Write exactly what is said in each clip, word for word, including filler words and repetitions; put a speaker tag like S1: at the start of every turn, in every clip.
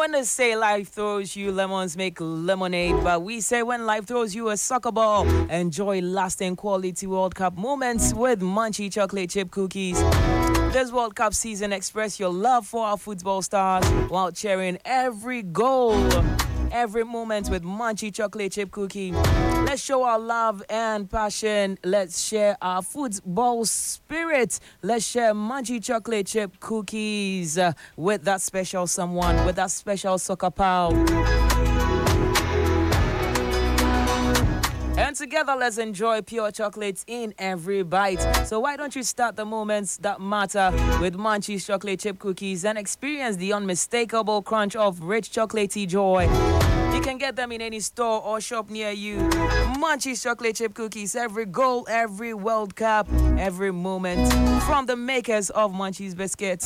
S1: when they say life throws you lemons make lemonade, but we say when life throws you a soccer ball, enjoy lasting quality World Cup moments with Munchie chocolate chip cookies. This World Cup season, express your love for our football stars while cheering every goal, every moment with Munchie chocolate chip cookie. Let's show our love and passion. Let's share our football spirit. Let's share Munchie chocolate chip cookies uh, with that special someone, with that special soccer pal. And together, let's enjoy pure chocolates in every bite. So why don't you start the moments that matter with Munchie's chocolate chip cookies and experience the unmistakable crunch of rich chocolatey joy. You can get them in any store or shop near you. Munchie's chocolate chip cookies, every goal, every World Cup, every moment, from the makers of Munchie's biscuits.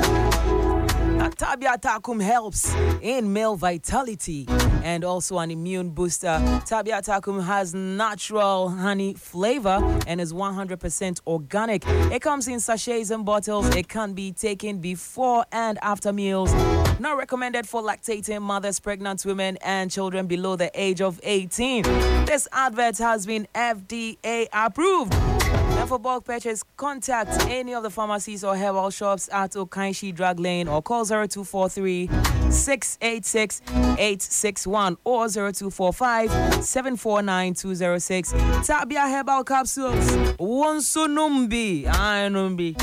S1: Tabia Takum helps in male vitality and also an immune booster. Tabia Takum has natural honey flavor and is one hundred percent organic. It comes in sachets and bottles. It can be taken before and after meals. Not recommended for lactating mothers, pregnant women, and children below the age of eighteen. This advert has been F D A approved. And for bulk purchase, contact any of the pharmacies or herbal shops at Okainshi Drug Lane or call zero two four three, six eight six, eight six one or zero two four five, seven four nine, two zero six. Tabia Herbal Capsules. Wonsunumbi. Ainumbi.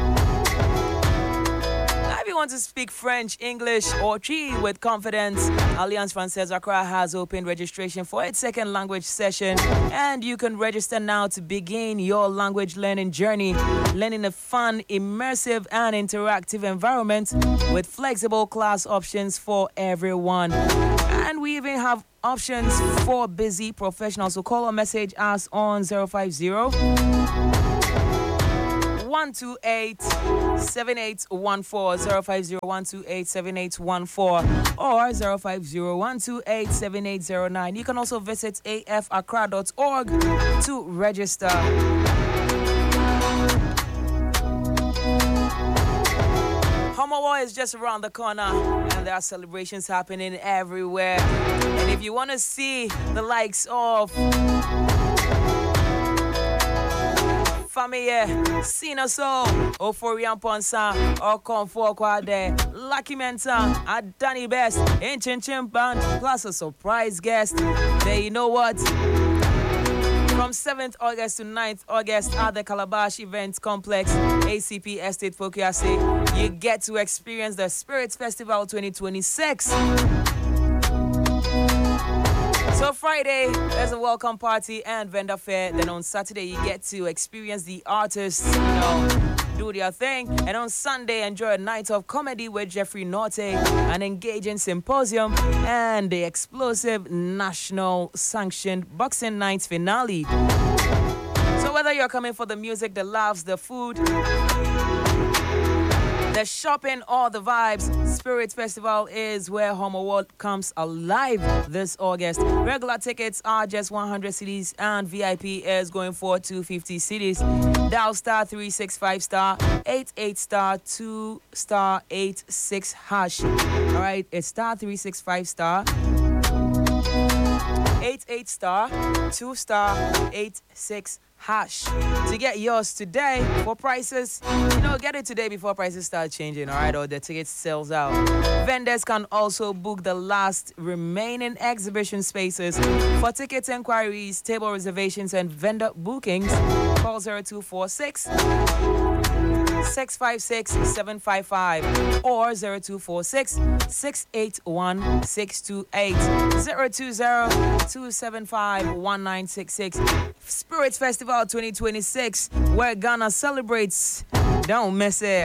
S1: If you want to speak French, English, or Twi with confidence, Alliance Française Accra has opened registration for its second language session, and you can register now to begin your language learning journey, learning a fun, immersive, and interactive environment with flexible class options for everyone. And we even have options for busy professionals. So call or message us on zero five zero, one two eight, seven eight one four, zero five zero, one two eight, seven eight one four or zero five zero, one two eight, seven eight zero nine. You can also visit a f accra dot org to register. Homowa is just around the corner and there are celebrations happening everywhere. And if you want to see the likes of Famille, Sina So, Oforian Ponsa, or Comfort Quade, Lucky Menta, at Danny Best, in Chin Chin Band, plus a surprise guest. Then you know what? From seventh August to ninth August at the Calabash Events Complex, A C P Estate Pokiase, you get to experience the Spirits Festival twenty twenty-six. So Friday, there's a welcome party and vendor fair. Then on Saturday, you get to experience the artists, you know, do their thing. And on Sunday, enjoy a night of comedy with Jeffrey Norte, an engaging symposium, and the explosive national sanctioned boxing night finale. So whether you're coming for the music, the laughs, the food, the shopping or the vibes, Spirits Festival is where Homo World comes alive this August. Regular tickets are just one hundred cedis and V I P is going for two hundred fifty cedis. Dial star three six five star eight eight star two star eight six hash. All right, it's star three six five star eight eight star two star eight six hash to get yours today. For prices, you know, get it today before prices start changing, all right, or the ticket sells out. Vendors can also book the last remaining exhibition spaces. For ticket inquiries, table reservations, and vendor bookings, call zero two four six, six five six, seven five five or zero two four six, six eight one, six two eight, zero two zero, two seven five, one nine six six. Spirits Festival twenty twenty-six, where Ghana celebrates. Don't miss it.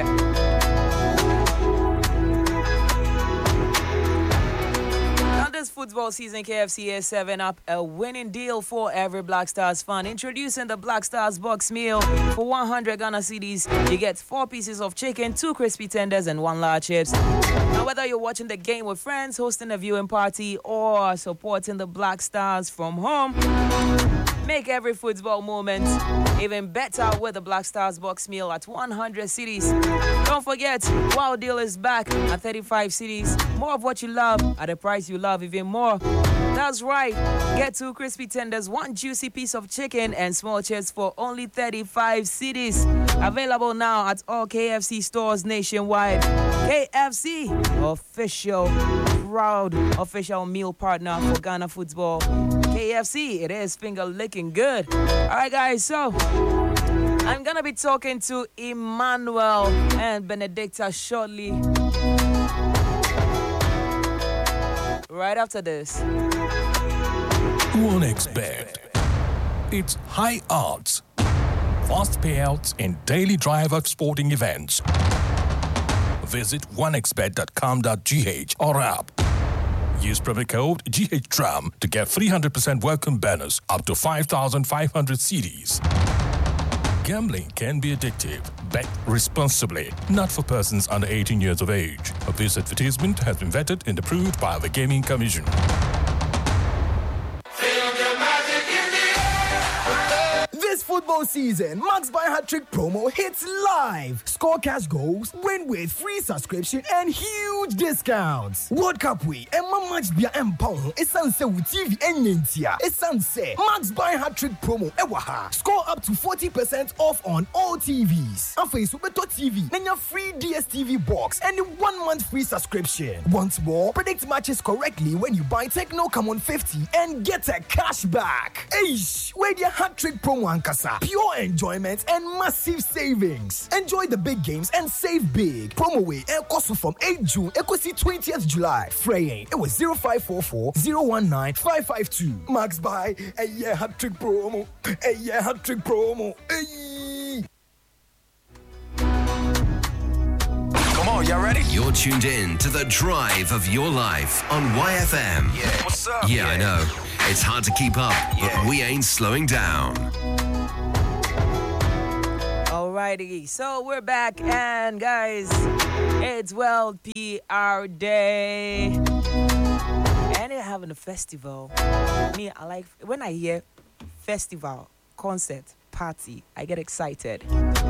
S1: Now this football season, K F C is serving up a winning deal for every Black Stars fan. Introducing the Black Stars box meal. For one hundred Ghana cedis, you get four pieces of chicken, two crispy tenders, and one large chips. Now whether you're watching the game with friends, hosting a viewing party, or supporting the Black Stars from home, Make every football moment even better with the Black Stars box meal at one hundred cities. Don't forget, Wow Deal is back at thirty-five cities. More of what you love at a price you love even more. That's right. Get two crispy tenders, one juicy piece of chicken, and small chips for only thirty-five cities. Available now at all K F C stores nationwide. K F C, official, proud official meal partner for Ghana football. K F C, it is finger licking good. All right, guys, so I'm going to be talking to Emmanuel and Benedicta shortly. Right after this.
S2: OneXBet. It's high odds, fast payouts, and daily drive of sporting events. Visit one x bet dot com dot g h or app. Use promo code G H T R A M to get three hundred percent welcome bonus up to five thousand five hundred C Ds. Gambling can be addictive. Bet responsibly. Not for persons under eighteen years of age. This advertisement has been vetted and approved by the Gaming Commission.
S3: This football season, Max Buy Hat-Trick promo hits live. Score cash goals, win with free subscription and huge discounts. World Cup week, and my match be a pound. It's sunset with T V and Nintia. It's sunset. Max Buy Hat-Trick promo. Ewaha. Score up to forty percent off on all T Vs. And for Super T V, then your free D S T V box and one month free subscription. Once more, predict matches correctly when you buy Techno Common fifty and get a cash back. Eish, where the Hat-Trick promo and Kasa. Pure enjoyment and massive savings. Enjoy the big games and save big. Promo way El Kosu from eighth June, Ekosi twentieth July. Fraying, it was zero five four four, zero one nine, five five two. Max Buy, a year Hat-Trick promo. A year Hat-Trick promo. Hey.
S4: Come on, y'all ready? You're tuned in to the drive of your life on Y F M.
S5: Yeah, what's up?
S4: Yeah, yeah. I know. It's hard to keep up, yeah. But we ain't slowing down.
S1: Alrighty, so we're back, and guys, it's World P R Day, and they're having a festival. Me, I like, when I hear festival, concert, party, I get excited.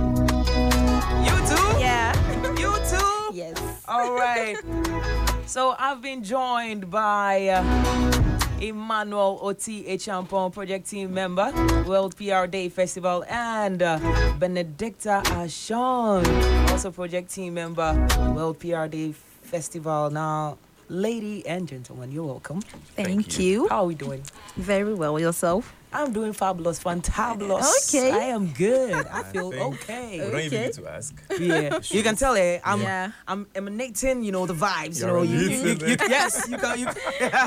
S1: You too?
S6: Yeah.
S1: You too?
S6: Yes.
S1: All right. So I've been joined by uh, Emmanuel Oti Echampon, project team member, World P R Day Festival, and uh, Benedicta Ashon, also project team member, World P R Day Festival. Now, lady and gentlemen, you're welcome.
S6: Thank, Thank you. you.
S1: How are we doing?
S6: Very well. Yourself?
S1: I'm doing fabulous, fantabulous.
S6: Okay.
S1: I am good. I feel okay.
S5: We don't even need to ask.
S1: Yeah. You can tell it. I'm
S6: yeah.
S1: I'm emanating, you know, the vibes.
S5: You're
S1: you know, you, you, you,
S5: it.
S1: yes, you can you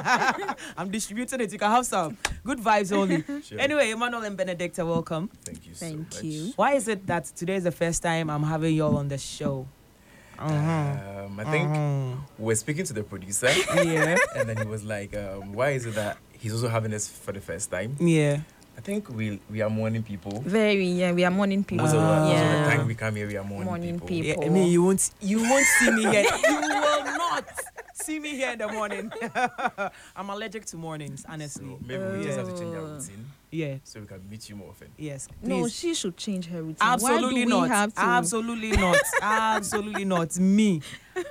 S1: I'm distributing it. You can have some. Good vibes only. Sure. Anyway, Emmanuel and Benedicta, welcome.
S5: Thank you
S6: Thank
S5: so
S6: you.
S5: much.
S1: Why is it that today is the first time I'm having y'all on the show? Uh-huh.
S5: Um, I think
S1: uh-huh.
S5: we're speaking to the producer.
S1: Yeah.
S5: And then he was like, um, why is it that he's also having this for the first time?
S1: Yeah.
S5: I think we we are morning people.
S6: Very, yeah, we are morning people.
S5: Most of, the, most
S6: yeah.
S5: of the time we come here, we are morning,
S6: Morning
S5: people.
S6: people.
S1: Yeah, I mean, you won't you won't see me here. You will not see me here in the morning. I'm allergic to mornings, honestly.
S5: So maybe we just have to change our routine
S1: Yeah.
S5: so we can meet you more often.
S1: Yes.
S6: No,
S1: please.
S6: she should change her routine.
S1: Absolutely
S6: Why do
S1: not.
S6: we have to?
S1: Absolutely not. Absolutely not. Me.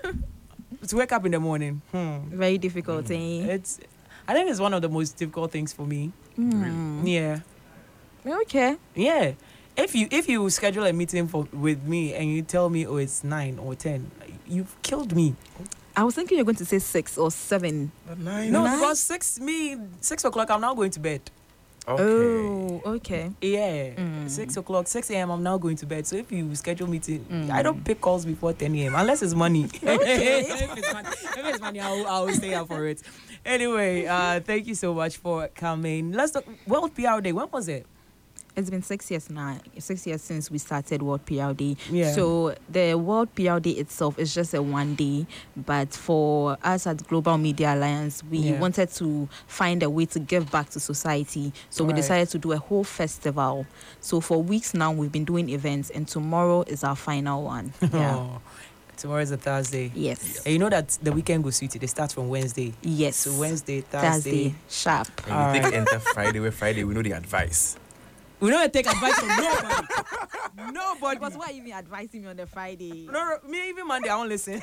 S1: To wake up in the morning. Hmm.
S6: Very difficult, mm. eh?
S1: It's. I think it's one of the most difficult things for me.
S6: Mm.
S1: Yeah.
S6: Okay.
S1: Yeah. If you if you schedule a meeting for with me and you tell me, oh, it's nine or ten, you've killed me.
S6: I was thinking you're going to say six or seven.
S5: But nine.
S1: No,
S6: Nine?
S1: because six me six o'clock. I'm now going to bed.
S5: Okay.
S6: Oh, okay.
S1: Yeah,
S6: Mm.
S1: six o'clock, six a.m. I'm now going to bed. So if you schedule me to,
S6: Mm.
S1: I don't pick calls before ten a.m. unless it's money.
S6: Okay.
S1: if, it's money if it's money, I'll, I'll stay up for it. Anyway, uh, thank you so much for coming. Let's talk World P R Day. When was it?
S6: It's been six years now, six years since we started World P R Day.
S1: Yeah.
S6: So the World P R Day itself is just a one day, but for us at Global Media Alliance, we
S1: Yeah.
S6: wanted to find a way to give back to society. So we
S1: Right.
S6: decided to do a whole festival. So for weeks now, we've been doing events, and tomorrow is our final one. Yeah.
S1: Oh. Tomorrow is a Thursday.
S6: Yes.
S1: And you know that the weekend goes sweet. They start from Wednesday.
S6: Yes.
S1: So Wednesday, Thursday.
S6: Thursday, sharp.
S5: And you
S1: Alright.
S5: take enter Friday, where Friday, we know the advice.
S1: We don't take advice from nobody. Nobody.
S6: Because why are you even advising me on the Friday?
S1: No, no, me even Monday, I won't listen.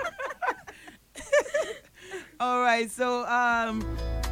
S1: All right, so um,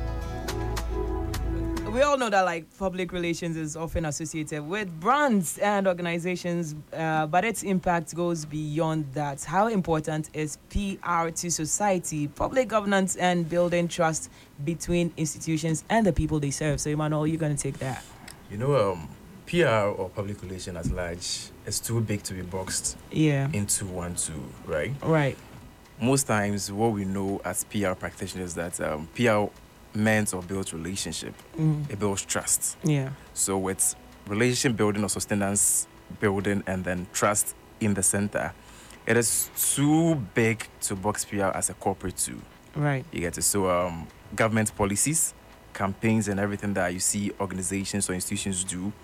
S1: we all know that like public relations is often associated with brands and organizations, uh, but its impact goes beyond that. How important is P R to society, public governance, and building trust between institutions and the people they serve? So, Emmanuel, you're going to take that.
S5: You know, um, P R or public relation at large is too big to be boxed
S1: Yeah.
S5: into one, two, right?
S1: Right.
S5: Most times, what we know as P R practitioners that um, P R meant or builds relationship,
S1: Mm.
S5: it builds trust.
S1: Yeah.
S5: So it's relationship building or sustenance building and then trust in the center. It is too big to box P R as a corporate too.
S1: Right.
S5: You get it. So um, government policies, campaigns, and everything that you see organizations or institutions do,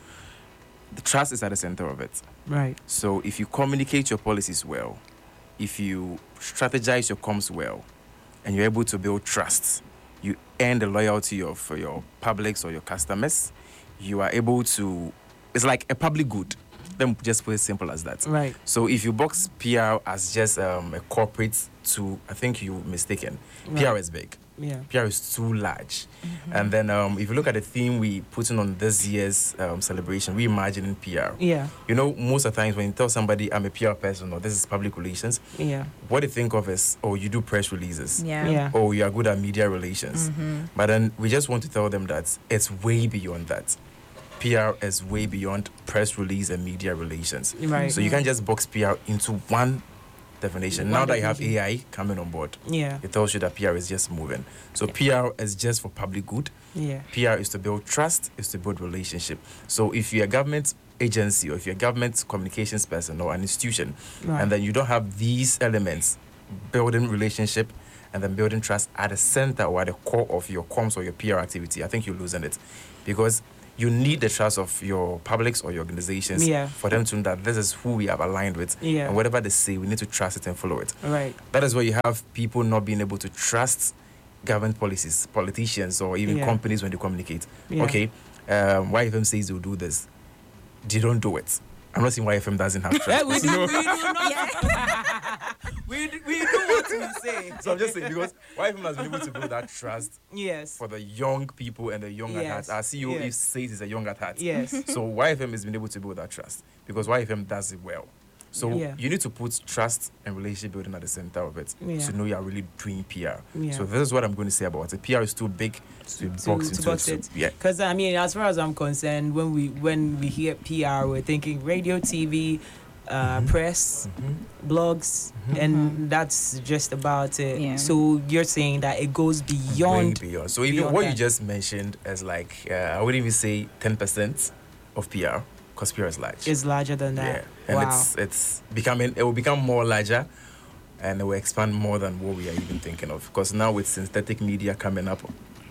S5: the trust is at the center of it.
S1: Right.
S5: So if you communicate your policies well, if you strategize your comms well, and you're able to build trust, you earn the loyalty of your publics or your customers, you are able to, it's like a public good. Let me just put it simple as that.
S1: Right.
S5: So if you box P R as just um, a corporate to, I think you're mistaken. P R
S1: Right.
S5: is big.
S1: Yeah.
S5: P R is too large. And then um, if you look at the theme we put in on this year's um, celebration, reimagining P R.
S1: Yeah.
S5: You know, most of the times when you tell somebody I'm a P R person or this is public relations,
S1: Yeah.
S5: what they think of is, oh, you do press releases.
S6: Yeah.
S1: Yeah.
S5: Oh, you are good at media relations. But then we just want to tell them that it's way beyond that. P R is way beyond press release and media relations.
S1: Right.
S5: So you can't just box P R into one definition.
S1: One
S5: now that you have
S1: definition.
S5: A I coming on board,
S1: Yeah.
S5: it tells you that P R is just moving. So P R is just for public good.
S1: Yeah.
S5: P R is to build trust, is to build relationship. So if you're a government agency or if you're a government communications person or an institution,
S1: Right.
S5: and then you don't have these elements, building relationship and then building trust at the center or at the core of your comms or your P R activity, I think you're losing it. Because you need the trust of your publics or your organizations
S1: Yeah.
S5: for them to know that this is who we have aligned with.
S1: Yeah.
S5: And whatever they say, we need to trust it and follow it.
S1: Right.
S5: That is where you have people not being able to trust government policies, politicians, or even
S1: Yeah.
S5: companies when they communicate.
S1: Yeah.
S5: Okay, um, Y F M says they'll do this. They don't do it. I'm not saying Y F M doesn't have trust.
S1: Yeah, we do,
S5: No.
S1: we do not. we, do, we do what we say.
S5: So I'm just saying because Y F M has been able to build that trust
S1: Yes.
S5: for the young people and the young at
S1: Yes.
S5: heart. Our C E O
S1: Yes.
S5: says he's a young at heart.
S1: Yes.
S5: So Y F M has been able to build that trust because Y F M does it well. So
S1: Yeah.
S5: you need to put trust and relationship building at the center of it
S1: Yeah.
S5: to know you are really doing P R.
S1: Yeah.
S5: So this is what I'm going to say about it. P R is too big to,
S1: to,
S5: box
S1: to
S5: into
S1: box
S5: it.
S1: it.
S5: So, yeah.
S1: Because I mean, as far as I'm concerned, when we when we hear P R, we're thinking radio, T V, uh, press, blogs, and that's just about it.
S6: Yeah.
S1: So you're saying that it goes beyond.
S5: Way beyond. So even
S1: beyond
S5: what
S1: that.
S5: you just mentioned is like uh, I wouldn't even say ten percent of P R because P R is large.
S1: Is larger than that.
S5: Yeah, and
S1: Wow.
S5: it's it's becoming it will become more larger, and it will expand more than what we are even thinking of. Because now with synthetic media coming up,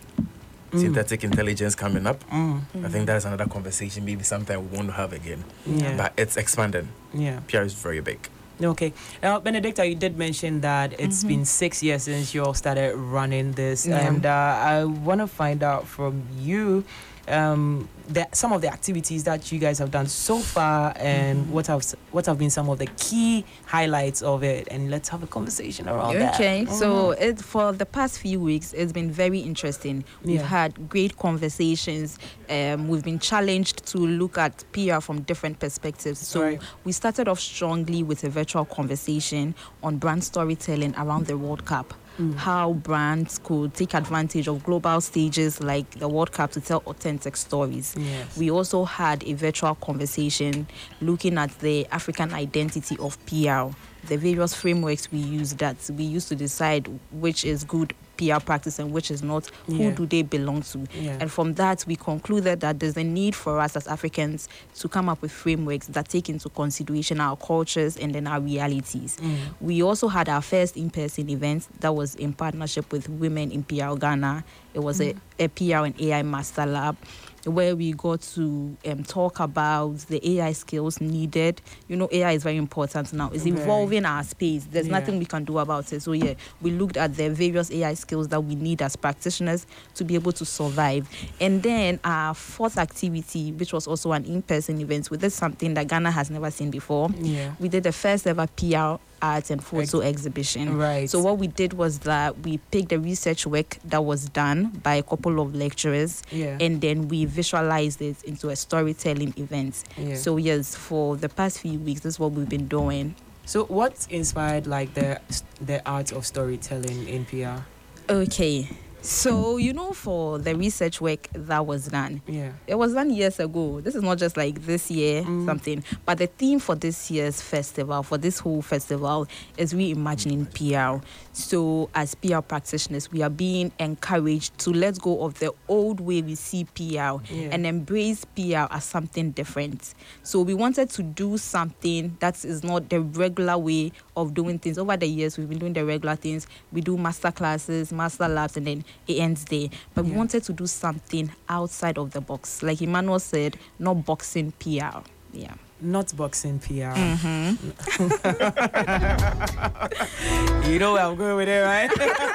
S1: Mm.
S5: synthetic intelligence coming up, I think that's another conversation. Maybe sometime we want to have again.
S1: Yeah.
S5: But it's expanding.
S1: Yeah.
S5: P R is very big.
S1: Okay. Now, Benedicta, you did mention that it's been six years since you all started running this,
S6: Yeah.
S1: and uh, I want to find out from you um, that some of the activities that you guys have done so far, and what have what have been some of the key highlights of it, and let's have a conversation around that.
S6: Okay, so it, for the past few weeks, it's been very interesting. We've
S1: Yeah.
S6: had great conversations. Um, we've been challenged to look at P R from different perspectives. So
S1: Right.
S6: we started off strongly with a virtual conversation on brand storytelling around the World Cup. How brands could take advantage of global stages like the World Cup to tell authentic stories.
S1: Yes.
S6: We also had a virtual conversation looking at the African identity of P R, the various frameworks we use that we use to decide which is good P R practice and which is not, who
S1: Yeah.
S6: do they belong to.
S1: Yeah.
S6: And from that, we concluded that there's a need for us as Africans to come up with frameworks that take into consideration our cultures and then our realities. We also had our first in-person event that was in partnership with Women in P R Ghana. It was a, a P R and A I Master Lab. where we got to um, talk about the A I skills needed. You know, A I is very important now. It's
S1: Very.
S6: evolving our space. There's
S1: Yeah.
S6: nothing we can do about it. So yeah, we looked at the various A I skills that we need as practitioners to be able to survive. And then our fourth activity, which was also an in-person event, we did something that Ghana has never seen before.
S1: Yeah.
S6: We did the first ever P R art and photo exhibition.
S1: Right.
S6: So what we did was that we picked the research work that was done by a couple of lecturers,
S1: Yeah.
S6: and then we visualized it into a storytelling event.
S1: Yeah.
S6: So yes, for the past few weeks, this is what we've been doing.
S1: So what inspired like the the art of storytelling in P R?
S6: Okay. So, you know, for the research work that was done,
S1: Yeah.
S6: it was done years ago. This is not just like this year,
S1: Mm.
S6: something. But the theme for this year's festival, for this whole festival, is reimagining P R. So, as P R practitioners, we are being encouraged to let go of the old way we see P R
S1: Yeah.
S6: and embrace P R as something different. So, we wanted to do something that is not the regular way of doing things. Over the years, we've been doing the regular things. We do master classes, master labs, and then it ends there. But we
S1: Yeah.
S6: wanted to do something outside of the box. Like Emmanuel said, not boxing P R. Yeah.
S1: Not boxing P R.
S6: Mm-hmm.
S1: You know where I'm going with it, right?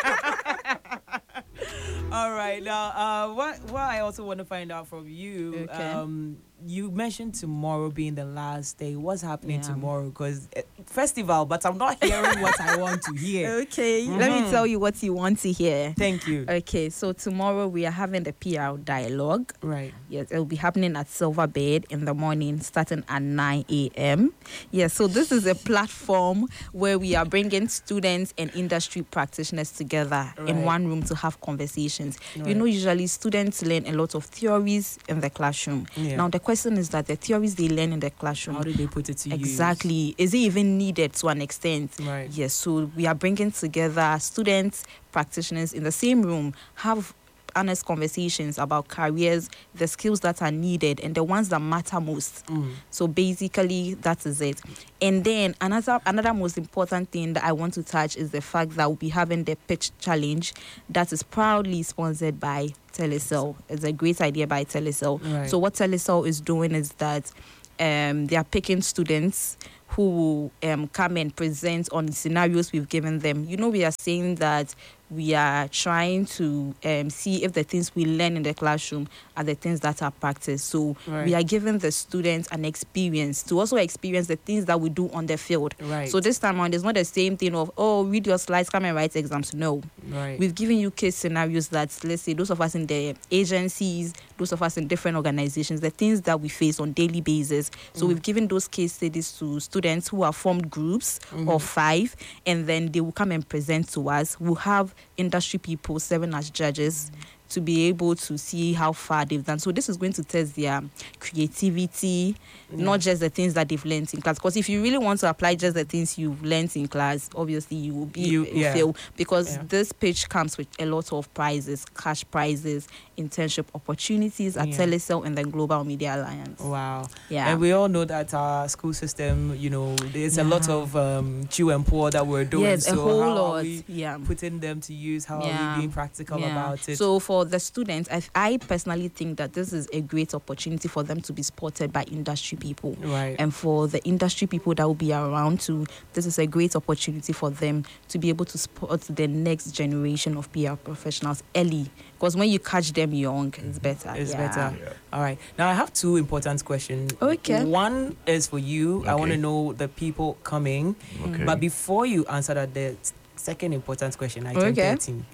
S1: All right. Now, uh, what what I also want to find out from you,
S6: Okay.
S1: um, you mentioned tomorrow being the last day. What's happening
S6: Yeah.
S1: tomorrow? Because uh, festival, but I'm not hearing what I want to hear.
S6: Okay, let me tell you what you want to hear.
S1: Thank you.
S6: Okay, so tomorrow we are having the P R dialogue.
S1: Right.
S6: Yes, it will be happening at Silverbird in the morning, starting at nine a.m. Yes, so this is a platform where we are bringing students and industry practitioners together in
S1: Right.
S6: one room to have conversations. You
S1: Right.
S6: know, usually students learn a lot of theories in the classroom.
S1: Yeah.
S6: Now, the question is that the theories they learn in the classroom,
S1: How do they put it to use?
S6: exactly, is it even needed to an extent?
S1: Right.
S6: Yes, so we are bringing together students, practitioners in the same room, have honest conversations about careers, the skills that are needed, and the ones that matter most.
S1: Mm.
S6: So basically, that is it. And then another another most important thing that I want to touch is the fact that we'll be having the pitch challenge that is proudly sponsored by Telecel. It's a great idea by Telecel.
S1: Right.
S6: So what Telecel is doing is that um, they are picking students who will um, come and present on the scenarios we've given them. You know, we are saying that we are trying to um, see if the things we learn in the classroom are the things that are practiced. So
S1: Right.
S6: we are giving the students an experience to also experience the things that we do on the field.
S1: Right.
S6: So this time around, it's not the same thing of, oh, read your slides, come and write exams. No.
S1: Right.
S6: We've given you case scenarios that, let's say, those of us in the agencies, those of us in different organizations, the things that we face on daily basis. So we've given those case studies to students who have formed groups of five, and then they will come and present to us. We'll have industry people serving as judges to be able to see how far they've done. So this is going to test their creativity, not just the things that they've learned in class. Because if you really want to apply just the things you've learned in class, obviously you will be
S1: You-
S6: you
S1: yeah.
S6: fail, because
S1: Yeah.
S6: this pitch comes with a lot of prizes, cash prizes, internship opportunities at
S1: Yeah.
S6: Telecel and the Global Media Alliance.
S1: Wow.
S6: Yeah.
S1: And we all know that our school system, you know, there's a lot
S6: Yeah.
S1: of um, chew and pour that we're doing.
S6: Yes,
S1: so
S6: a whole
S1: how are
S6: lot.
S1: we
S6: Yeah.
S1: putting them to use? How are
S6: Yeah.
S1: we being practical
S6: Yeah.
S1: about it?
S6: So for the students, I, I personally think that this is a great opportunity for them to be supported by industry people.
S1: Right.
S6: And for the industry people that will be around too, this is a great opportunity for them to be able to support the next generation of P R professionals early. Because when you catch them young, it's better.
S1: It's
S6: Yeah.
S1: better. All right. Now I have two important questions.
S6: Okay.
S1: One is for you. I want to
S7: Okay.
S1: know the people coming.
S7: Okay.
S1: But before you answer that, the s- second important question, I turned
S6: Okay.
S1: thirteen.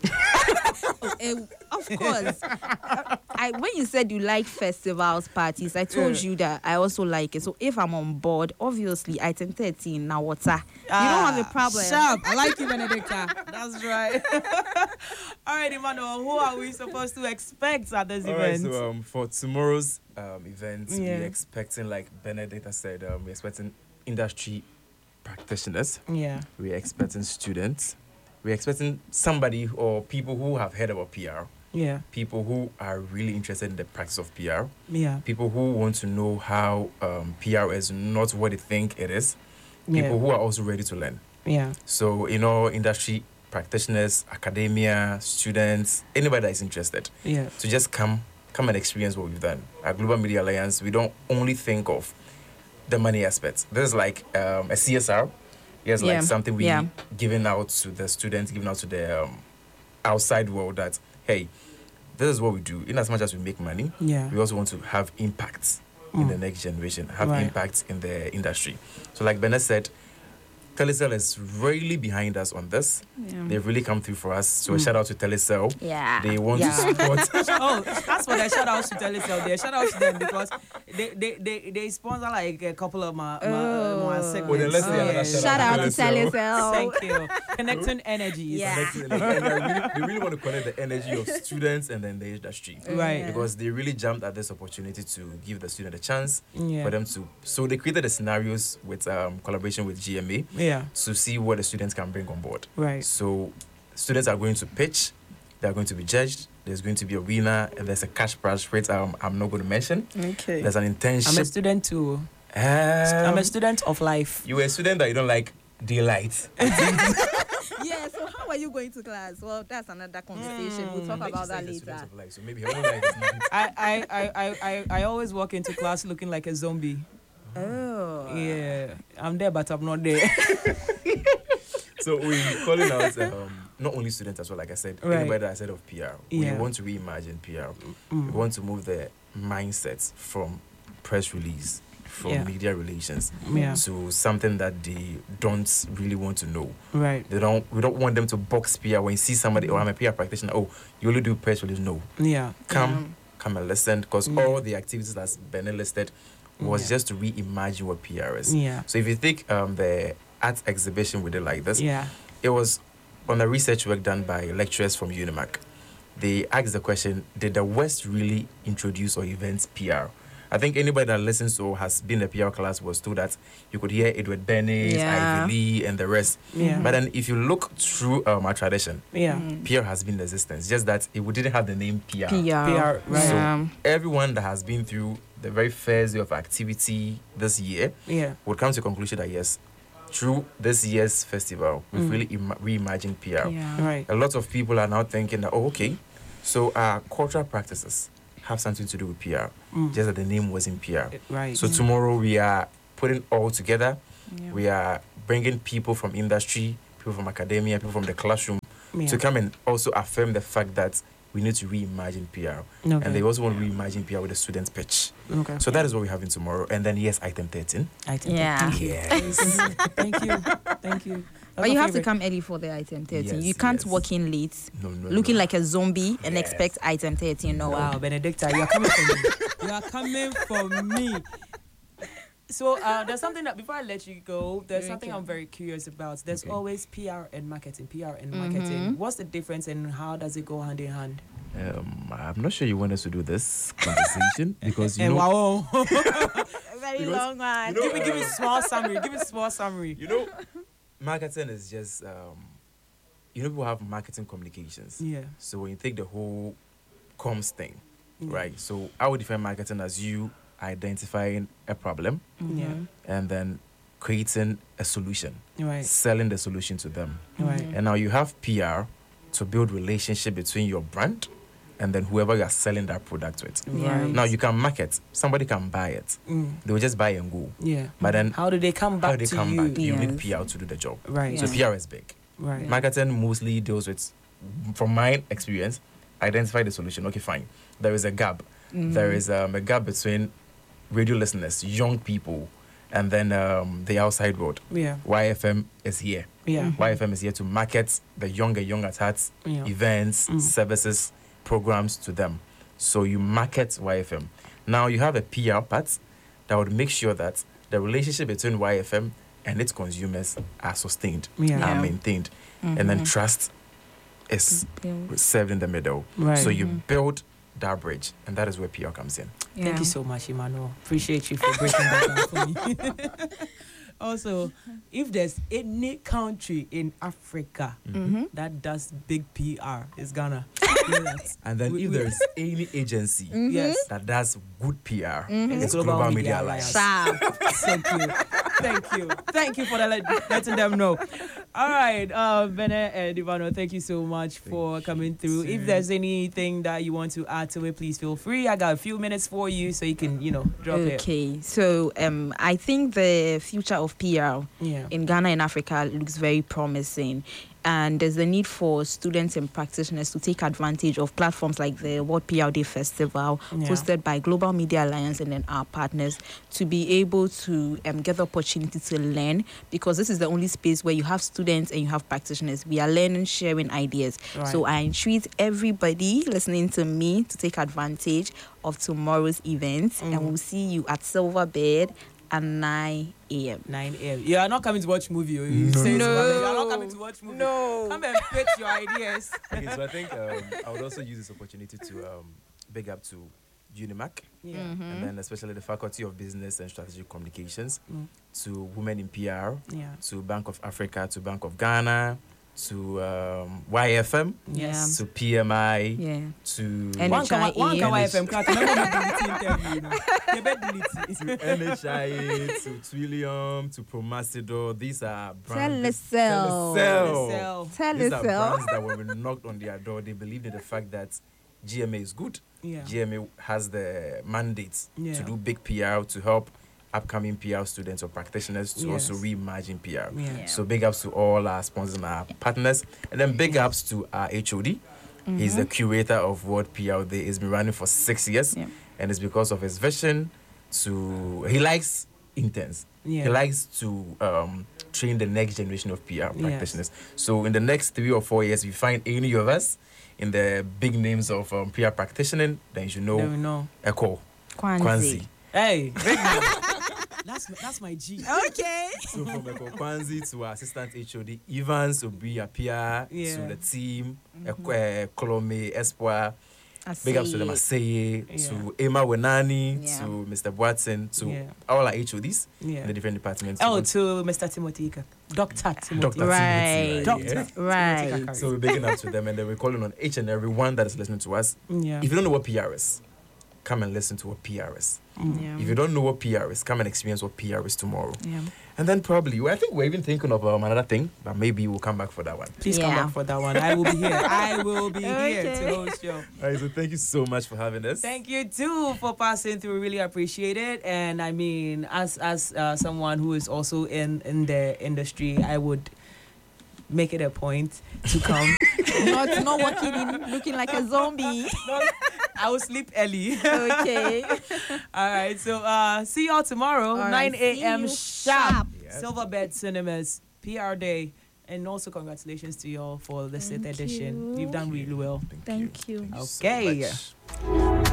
S6: Eh, of course. I, when you said you like festivals, parties, I told
S1: Yeah.
S6: you that I also like it. So if I'm on board, obviously I turn thirteen now. Water. You don't have a problem.
S1: Sharp. I like you, Benedicta. That's right. All right, Emmanuel, who are we supposed to expect at this
S5: All right,
S1: event?
S5: so um, for tomorrow's um, event,
S1: Yeah.
S5: we're expecting, like Benedicta said, um, we're expecting industry practitioners,
S1: yeah.
S5: we're expecting students, we're expecting somebody or people who have heard about P R,
S1: Yeah.
S5: people who are really interested in the practice of P R,
S1: Yeah.
S5: people who want to know how um, P R is not what they think it is,
S1: Yeah.
S5: people who are also ready to learn.
S1: Yeah.
S5: So, you know, industry practitioners, academia, students, anybody that is interested,
S1: Yeah.
S5: to just come come and experience what we've done. At Global Media Alliance, we don't only think of the money aspect. This is like um, a C S R. Yes,
S6: Yeah.
S5: like something we
S6: Yeah.
S5: giving out to the students, giving out to the um, outside world that, hey, this is what we do. In as much as we make money,
S1: Yeah.
S5: we also want to have impact in the next generation, have
S1: Right.
S5: impact in the industry. So like Bennett said, Telecel is really behind us on this.
S6: Yeah.
S5: They've really come through for us. So a shout out to Telecel.
S6: Yeah.
S5: They want
S1: Yeah.
S5: to support.
S1: Oh, that's what I shout out to Telecel there. Shout out to them because they they, they, they sponsor like a couple of my, my, uh, my
S6: Oh.
S1: segments.
S5: Well, then let's say another
S1: Yes.
S6: Shout out to
S5: Telecel.
S6: Telecel.
S1: Thank you. Connecting energies.
S6: Yeah.
S5: Excellent. And I really, they really want to connect the energy of students and then the industry.
S1: Right.
S5: Because they really jumped at this opportunity to give the student a chance
S1: Yeah.
S5: for them to. So they created the scenarios with um, collaboration with G M A
S1: Yeah.
S5: to see what the students can bring on board.
S1: Right.
S5: So students are going to pitch, they are going to be judged, there's going to be a winner, and there's a cash prize which um, I'm not going to mention.
S6: Okay.
S5: There's an internship.
S1: I'm a student too.
S5: Um,
S1: I'm a student of life.
S5: You were a student that you don't like daylight.
S6: Yeah, so how are you going to class? Well, that's another conversation. We'll talk
S5: Like
S6: about
S5: you said,
S6: that
S5: the students
S6: later.
S5: of life, so maybe her own life is night.
S1: I, I, I, I, I, I always walk into class looking like a zombie.
S6: Oh.
S1: Yeah. I'm there, but I'm not there.
S5: So we're calling out um, not only students as well, like I said,
S1: Right.
S5: anybody that I said of P R.
S1: Yeah.
S5: We want to reimagine P R.
S1: Mm.
S5: We want to move the mindset from press release, from
S1: Yeah.
S5: media relations,
S1: Yeah.
S5: to something that they don't really want to know.
S1: Right.
S5: They don't. We don't want them to box P R. When you see somebody, oh, I'm a P R practitioner. Oh, you only do press release. No,
S1: Yeah.
S5: come, come and listen, because
S1: Yeah.
S5: all the activities that's been listed was
S1: Yeah.
S5: just to reimagine what P R is.
S1: Yeah.
S5: So if you think um, the art exhibition we did like this,
S1: Yeah.
S5: it was on the research work done by lecturers from UNIMAC. They asked the question, did the West really introduce or invent P R? I think anybody that listens or has been in a P R class was told that you could hear Edward Bernays,
S6: Yeah.
S5: Ivy Lee, and the rest.
S1: Yeah.
S5: But then if you look through um, our tradition,
S1: Yeah.
S5: P R has been in existence, just that it didn't have the name P R.
S6: P R.
S1: P R, right.
S5: So
S6: Yeah.
S5: everyone that has been through the very first day of activity this year
S1: Yeah.
S5: would come to the conclusion that yes, through this year's festival, we've
S1: Mm.
S5: really Im- reimagined P R.
S6: Yeah.
S1: Right.
S5: A lot of people are now thinking that, oh, okay, so our cultural practices have something to do with P R,
S1: Mm.
S5: just that the name was in P R.
S1: Right.
S5: So tomorrow we are putting all together.
S6: Yeah.
S5: We are bringing people from industry, people from academia, people from the classroom
S1: Yeah.
S5: to come and also affirm the fact that we need to reimagine P R.
S1: Okay.
S5: And they also want to reimagine P R with the students' pitch.
S1: Okay.
S5: So that is what we're having tomorrow. And then, yes, item thirteen.
S1: I think
S6: Yeah.
S1: Thank you.
S5: Yes.
S1: Thank you. Thank you.
S6: But
S1: That's
S6: you
S1: my
S6: have to
S1: favorite.
S6: come early for the item thirteen.
S5: Yes,
S6: you can't
S5: yes.
S6: walk in late,
S5: No, no,
S6: looking
S5: no.
S6: like a zombie, and
S5: Yes.
S6: expect item thirteen. No.
S1: Wow, Benedicta, you are coming for me. You are coming for me. So uh, there's something that before I let you go, there's something
S6: Okay.
S1: I'm very curious about. There's
S5: Okay.
S1: always P R and marketing, P R and
S6: Mm-hmm.
S1: marketing. What's the difference and how does it go hand in hand?
S5: Um, I'm not sure you want us to do this conversation because you
S1: And
S5: know,
S1: wow,
S6: Very
S5: Because-
S6: long one.
S5: you know,
S1: give me give me a small summary. Give me a small summary.
S5: you know, marketing is just um, you know, people have marketing communications.
S1: Yeah.
S5: So when you take the whole comms thing,
S1: Yeah.
S5: right? So I would define marketing as you identifying a problem
S1: Yeah.
S5: and then creating a solution,
S1: Right.
S5: selling the solution to them.
S1: Right.
S5: And now you have P R to build relationship between your brand and then whoever you are selling that product with.
S6: Yeah.
S1: Right.
S5: Now you can market, somebody can buy it.
S1: Mm.
S5: They will just buy and go.
S1: Yeah.
S5: But then
S1: How do they come back
S5: how do they
S1: to
S5: come
S1: you?
S5: back? You need
S6: Yes.
S5: P R to do the job.
S1: Right.
S5: So
S6: Yeah.
S5: P R is big.
S1: Right.
S5: Marketing mostly deals with, from my experience, identify the solution. Okay, fine. There is a gap. There is um, a gap between radio listeners, young people, and then um, the outside world.
S1: Yeah.
S5: Y F M is here.
S1: Yeah.
S5: Y F M is here to market the younger, young at heart
S1: Yeah.
S5: events,
S1: Mm.
S5: services, programs to them. So you market Y F M. Now you have a P R part that would make sure that the relationship between Y F M and its consumers are sustained,
S1: Yeah.
S5: are
S6: Yeah.
S5: maintained, and then trust is
S6: Build.
S5: served in the middle.
S1: Right.
S5: So you build that bridge, and that is where P R comes in.
S1: Thank
S6: Yeah.
S1: you so much, Emmanuel. Appreciate you for breaking that down for me. Also, if there's any country in Africa
S6: Mm-hmm.
S1: that does big P R, it's Ghana. You know that.
S5: And then
S1: We-
S5: if
S1: we-
S5: there is any agency
S1: Yes.
S5: that does good P R,
S6: Mm-hmm.
S5: it's
S1: Global
S5: Global,
S1: Media
S5: Media
S1: Alliance.
S5: Alliance.
S6: Sharp.
S1: Thank you. Thank you. Thank you for the let, letting them know. All right, uh, Bene and Ivano, thank you so much
S5: Thank
S1: for
S5: you.
S1: coming through. If there's anything that you want to add to it, please feel free. I got a few minutes for you, so you can, you know, drop it.
S6: Okay, so um, I think the future of P R
S1: Yeah.
S6: in Ghana and Africa looks very promising. And there's a need for students and practitioners to take advantage of platforms like the World P R Day Festival,
S1: Yeah.
S6: hosted by Global Media Alliance and then our partners, to be able to um, get the opportunity to learn, because this is the only space where you have students and you have practitioners. We are learning, sharing ideas.
S1: Right.
S6: So I entreat everybody listening to me to take advantage of tomorrow's event,
S1: Mm.
S6: and we'll see you at Silverbird at nine a.m.
S1: nine a.m. You are not coming to watch movie. oh. You
S5: No,
S1: say
S5: no,
S1: so,
S6: no.
S1: You are not coming to watch movie.
S6: No.
S1: Come and pitch your ideas.
S5: Okay, so I think um, I would also use this opportunity to um, big up to UNIMAC,
S1: Yeah.
S5: and then especially the Faculty of Business and Strategic Communications,
S1: Mm.
S5: to Women in P R,
S1: Yeah.
S5: to Bank of Africa, to Bank of Ghana, to um, Y F M,
S1: Yes.
S5: to P M I,
S6: Yeah.
S5: to
S6: And
S1: One can one can Y F M
S5: N H-
S1: crack. Remember the interview, you know. They bet delete it.
S5: to N H I A, to Twillium, to Promasidor. These are brands.
S6: Telecel.
S5: Telecel.
S1: Telecel.
S5: These are
S6: Telecel.
S5: brands that when we knocked on their door, they believed in the fact that G M A is good.
S1: Yeah.
S5: G M A has the mandate
S1: Yeah.
S5: to do big P R, to help upcoming P R students or practitioners to
S1: Yes.
S5: also reimagine P R.
S1: Yeah.
S6: Yeah.
S5: So big ups to all our sponsors and our partners. And then big ups to our H O D. He's the curator of World P R Day. He's been running for six years.
S6: Yeah.
S5: And it's because of his vision to... He likes interns.
S1: Yeah.
S5: He likes to um, train the next generation of P R
S1: Yes.
S5: practitioners. So in the next three or four years, if you find any of us in the big names of um, P R practitioning, then you should know
S1: Never know.
S5: Echo,
S6: Kwanzi.
S5: Kwanzi.
S1: Hey, big man. That's that's my G.
S6: Okay.
S5: So from Echo Kwanzi to our assistant H O D, Evans will be a P R,
S1: Yeah.
S5: to the team, mm-hmm. uh, Colome, Espoir,
S6: I
S5: big ups to the
S6: see.
S5: Maseye, to Emma Wenani,
S6: Yeah.
S5: to Mister Watson, to
S1: Yeah.
S5: all our H O Ds
S1: Yeah.
S5: in the different departments.
S1: Oh,
S5: So-
S1: to Mister Timothy Ika. Doctor Timothy.
S5: Doctor
S6: Right.
S5: Timothy,
S1: Doctor.
S5: yeah.
S6: Right.
S1: Timothy Kakari.
S5: So we're bigging up to them, and then we're calling on each and every one that is listening to us.
S1: Yeah.
S5: If you don't know what P R is, come and listen to what P R is.
S6: Yeah.
S5: If you don't know what P R is, come and experience what P R is tomorrow.
S6: Yeah.
S5: And then probably, well, I think we're even thinking of um, another thing, but maybe we'll come back for that one.
S1: Please come
S6: Yeah.
S1: back for that one. I will be here. I will be here to
S6: Okay.
S1: host you.
S5: All right, so thank you so much for having us.
S1: Thank you too for passing through. Really appreciate it. And I mean, as as uh, someone who is also in in the industry, I would make it a point to come.
S6: not not walking in looking like a zombie.
S1: I will sleep early.
S6: Okay.
S1: All right. So uh, see y'all tomorrow,
S6: All right,
S1: nine
S6: see
S1: a.m.
S6: you
S1: sharp.
S6: sharp.
S5: Yeah.
S1: Silverbed Cinemas, P R Day. And also congratulations to y'all for the sixth
S6: Thank
S1: edition.
S6: you.
S1: You've done really well.
S6: Thank you.
S5: Thank you so
S1: Okay.
S5: much.